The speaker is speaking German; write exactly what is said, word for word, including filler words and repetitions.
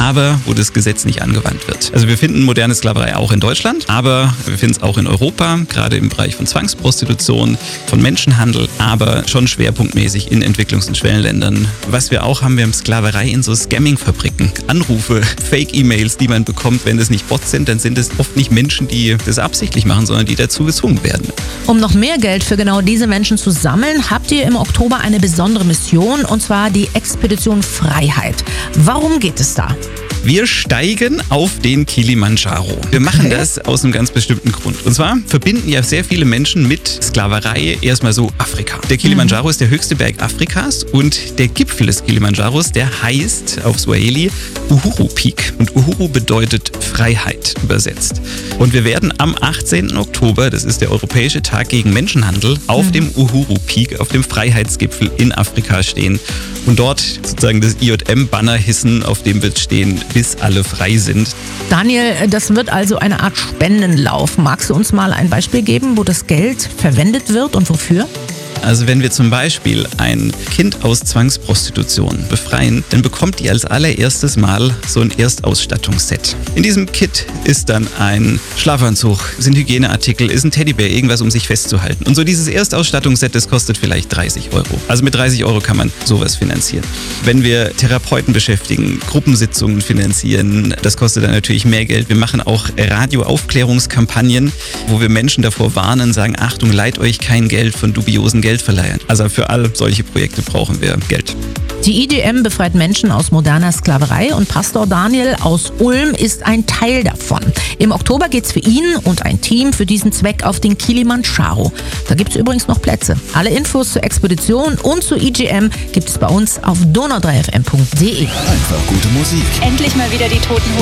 aber wo das Gesetz nicht angewandt wird. Also wir finden moderne Sklaverei auch in Deutschland, aber wir finden es auch in Europa, gerade im Bereich von Zwangsprostitution, von Menschenhandel, aber schon schwerpunktmäßig in Entwicklungs- und Schwellenländern. Was wir auch haben, wir haben Sklaverei in so Scamming-Fabriken. Anrufe, Fake-E-Mails, die man bekommt, wenn das nicht Bots sind, dann sind es oft nicht Menschen, die das absichtlich machen, sondern die dazu gezwungen werden. Um noch mehr Geld für genau diese Menschen zu sammeln, habt ihr im Oktober eine besondere Mission, und zwar die Expedition Freiheit. Warum geht es da? Wir steigen auf den Kilimanjaro. Wir machen das aus einem ganz bestimmten Grund. Und zwar verbinden ja sehr viele Menschen mit Sklaverei erstmal so Afrika. Der Kilimanjaro mhm. ist der höchste Berg Afrikas und der Gipfel des Kilimanjaros, der heißt auf Swahili Uhuru Peak. Und Uhuru bedeutet Freiheit übersetzt. Und wir werden am achtzehnten Oktober, das ist der Europäische Tag gegen Menschenhandel, auf mhm. dem Uhuru Peak, auf dem Freiheitsgipfel in Afrika stehen und dort sozusagen das I J M-Banner hissen, auf dem wird stehen, bis alle frei sind. Daniel, das wird also eine Art Spendenlauf. Magst du uns mal ein Beispiel geben, wo das Geld verwendet wird und wofür? Also wenn wir zum Beispiel ein Kind aus Zwangsprostitution befreien, dann bekommt die als allererstes Mal so ein Erstausstattungsset. In diesem Kit ist dann ein Schlafanzug, sind Hygieneartikel, ist ein Teddybär, irgendwas, um sich festzuhalten. Und so dieses Erstausstattungsset, das kostet vielleicht dreißig Euro. Also mit dreißig Euro kann man sowas finanzieren. Wenn wir Therapeuten beschäftigen, Gruppensitzungen finanzieren, das kostet dann natürlich mehr Geld. Wir machen auch Radioaufklärungskampagnen, wo wir Menschen davor warnen, sagen, Achtung, leiht euch kein Geld von dubiosen Geldverleihern. Also für all solche Projekte brauchen wir Geld. Die I J M befreit Menschen aus moderner Sklaverei und Pastor Daniel aus Ulm ist ein Teil davon. Im Oktober geht's für ihn und ein Team für diesen Zweck auf den Kilimanjaro. Da gibt's übrigens noch Plätze. Alle Infos zur Expedition und zur I J M gibt es bei uns auf donau drei f m punkt d e. Einfach gute Musik. Endlich mal wieder die Toten Hosen.